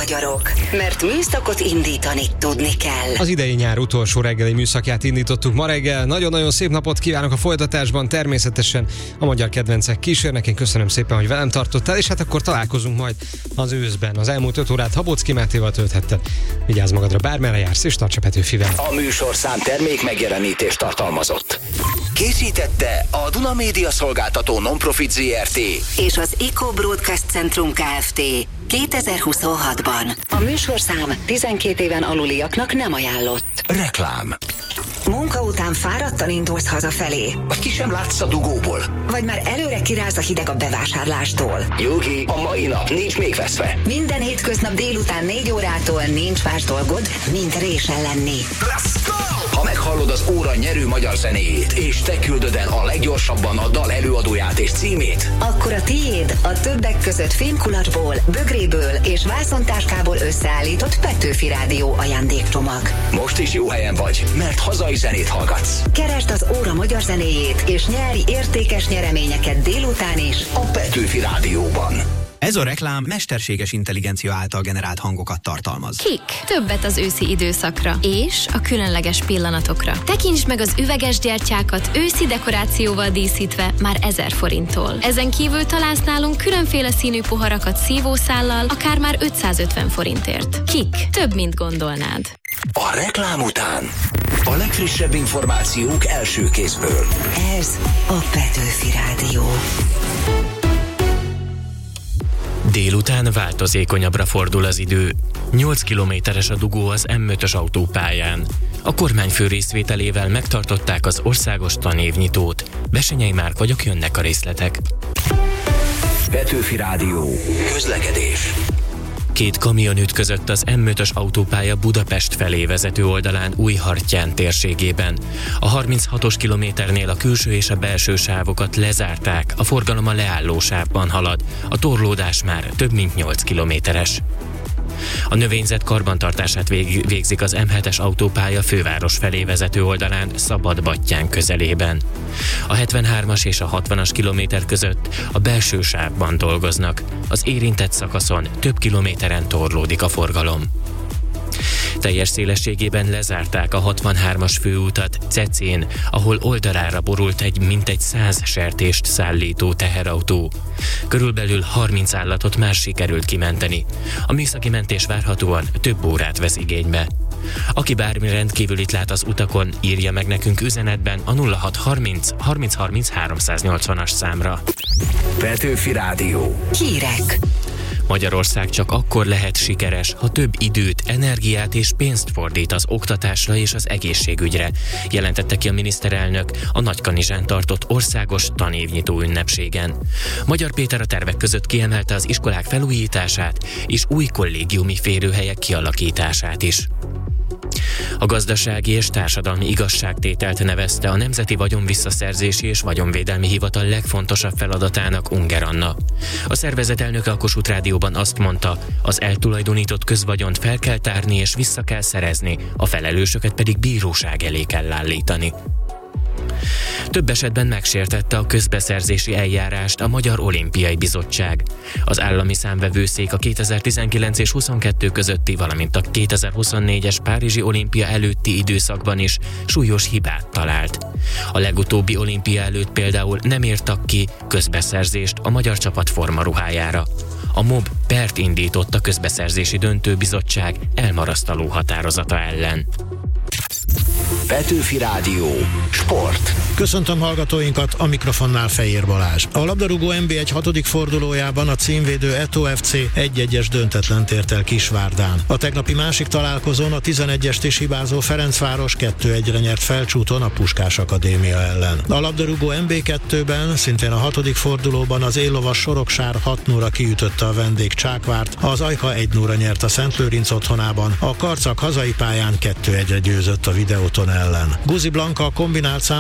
magyarok, mert műszakot indítani tudni kell. Az idei nyár utolsó reggeli műszakját indítottuk ma reggel. Nagyon-nagyon szép napot kívánok a folytatásban, természetesen a magyar kedvencek kísérnek. Én köszönöm szépen, hogy velem tartottál, és hát akkor találkozunk majd az őszben. Az elmúlt 5 órát Habocki Mátéval tölthetted. Vigyázz magadra, bármerre jársz, és tarts a Petőfivel. A műsorszám termék megjelenítést tartalmazott. Készítette a Duna Média Szolgáltató Non-Profit Zrt. És az Eco Broadcast Centrum Kft. 2026-ban. A műsorszám 12 éven aluliaknak nem ajánlott. Reklám. Munka után fáradtan indulsz hazafelé. Vagy ki sem látsz a dugóból. Vagy már előre kiráz a hideg a bevásárlástól. Nyugi, a mai nap nincs még veszve. Minden hétköznap délután 4 órától nincs más dolgod, mint résen lenni. Let's go! Ha meghallod az óra nyerő magyar zenéjét, és te küldöd el a leggyorsabban a dal előadóját és címét, akkor a tiéd a többek között fémkulacsból, bögréből és vászontáskából összeállított Petőfi Rádió ajándékcsomag. most is jó helyen vagy, mert hazai zenét hallgatsz. Keresd az óra magyar zenéjét, és nyerj értékes nyereményeket délután is A Petőfi Rádióban. Ez a reklám mesterséges intelligencia által generált hangokat tartalmaz. Kik? Többet az őszi időszakra és a különleges pillanatokra. Tekintsd meg az üveges gyertyákat őszi dekorációval díszítve már 1000 forinttól. Ezen kívül találsz nálunk különféle színű poharakat szívószállal, akár már 550 forintért. Kik? Több, mint gondolnád. A reklám után a legfrissebb információk első kézből. ez a Petőfi Rádió. Délután változékonyabbra fordul az idő. 8 kilométeres a dugó az M5-ös autópályán. A kormányfő részvételével megtartották az országos tanévnyitót. Besenyei Márk vagyok, jönnek a részletek. Petőfi Rádió. Közlekedés. 2 kamion ütközött az M5-ös autópálya Budapest felé vezető oldalán Újhartyán térségében. A 36-os kilométernél a külső és a belső sávokat lezárták, a forgalom a leálló sávban halad, a torlódás már több mint 8 kilométeres. A növényzet karbantartását végzik az M7-es autópálya főváros felé vezető oldalán Szabadbattyán közelében. A 73-as és a 60-as kilométer között a belső sávban dolgoznak. Az érintett szakaszon több kilométeren torlódik a forgalom. Teljes szélességében lezárták a 63-as főútat Cecén, ahol oldalára borult egy mintegy 100 sertést szállító teherautó. Körülbelül 30 állatot már sikerült kimenteni. A műszaki mentés várhatóan több órát vesz igénybe. Aki bármi rendkívülit lát az utakon, írja meg nekünk üzenetben a 0630 30 30 380-as számra. Petőfi Rádió. Hírek. Magyarország csak akkor lehet sikeres, ha több időt, energiát és pénzt fordít az oktatásra és az egészségügyre, jelentette ki a miniszterelnök a Nagykanizsán tartott országos tanévnyitó ünnepségen. Magyar Péter a tervek között kiemelte az iskolák felújítását és új kollégiumi férőhelyek kialakítását is. A gazdasági és társadalmi igazságtételt nevezte a Nemzeti Vagyonvisszaszerzési és Vagyonvédelmi Hivatal legfontosabb feladatának Unger Anna. A szervezet elnöke a Kossuth Rádióban azt mondta, az eltulajdonított közvagyont fel kell tárni és vissza kell szerezni, a felelősöket pedig bíróság elé kell állítani. Több esetben megsértette a közbeszerzési eljárást a Magyar Olimpiai Bizottság. Az állami számvevőszék a 2019 és 22 közötti, valamint a 2024-es Párizsi olimpia előtti időszakban is súlyos hibát talált. A legutóbbi olimpia előtt például nem írtak ki közbeszerzést a magyar csapat formaruhájára. A MOB pert indított a közbeszerzési döntőbizottság elmarasztaló határozata ellen. Petőfi Rádió. Sport. Köszöntöm hallgatóinkat, a mikrofonnál Fejér Balázs. A labdarúgó NB1 6. fordulójában a címvédő Eto FC 1-1-es döntetlen ért el Kisvárdán. A tegnapi másik találkozón a 11-est is hibázó Ferencváros 2-1-re nyert Felcsúton a Puskás Akadémia ellen. A labdarúgó NB2-ben szintén a 6. fordulóban az éllovas Soroksár 6-0-ra kiütötte a vendég Csákvárt, az Ajka 1-0-ra nyert a Szentlőrinc otthonában, a Karcag hazai pályán 2-1-re győzött a Videóton ellen. Guzi Blanka a kombinált számban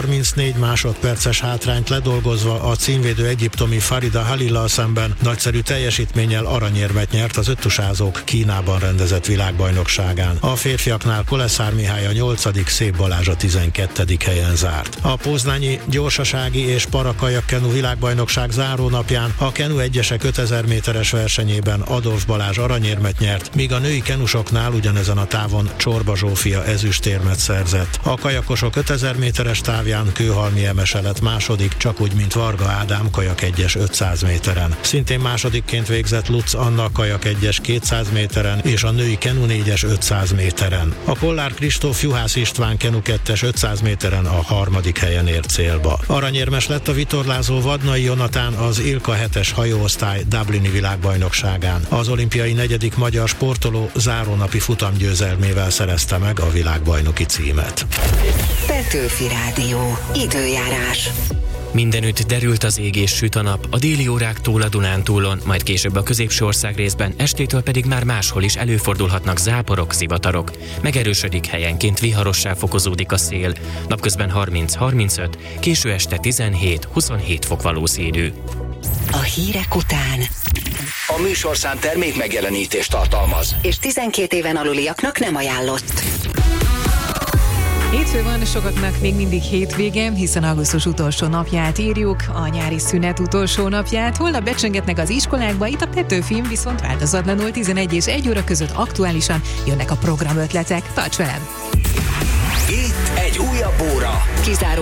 34 másodperces hátrányt ledolgozva a címvédő egyiptomi Farida Halillal szemben nagyszerű teljesítménnyel aranyérmet nyert az öttusázók Kínában rendezett világbajnokságán. A férfiaknál Koleszár Mihály a 8., Szép Balázs a 12. helyen zárt. A poznányi gyorsasági és parakajakkenu világbajnokság zárónapján a kenu egyesek 5000 méteres versenyében Adolf Balázs aranyérmet nyert, míg a női kenusoknál ugyanezen a távon Csorba Zsófia ezüstérmet szerzett. A kajakosok 5000 méteres távján Kőhalmi Emese lett második, csak úgy, mint Varga Ádám kajak 1-es 500 méteren. Szintén másodikként végzett Lutz Anna kajak 1-es 200 méteren és a női kenu 4-es 500 méteren. A Kollár Kristóf Juhász István kenu 2-es 500 méteren a 3. helyen ért célba. Aranyérmes lett a vitorlázó Vadnai Jonatán az Ilka 7-es hajóosztály Dublini világbajnokságán. Az olimpiai 4. magyar sportoló zárónapi futamgyőzelmével szerezte meg a világbajnoki címet. Petőfi Rádió. Időjárás. Mindenütt derült az ég és süt a nap, a déli óráktól a Dunántúlon, majd később a középső ország részben, estétől pedig már máshol is előfordulhatnak záporok, zivatarok. Megerősödik, helyenként viharossá fokozódik a szél. Napközben 30-35, késő este 17-27 fok valószínű. A hírek után A műsorszám termék megjelenítést tartalmaz, és 12 éven aluliaknak nem ajánlott. Hétfő van, sokaknak még mindig hétvége, hiszen augusztus utolsó napját írjuk, a nyári szünet utolsó napját. Holnap becsengetnek az iskolákba, itt a Petőfin viszont változatlanul 11 és 1 óra között aktuálisan jönnek a programötletek. Tarts velem! itt egy újabb óra. Kizáró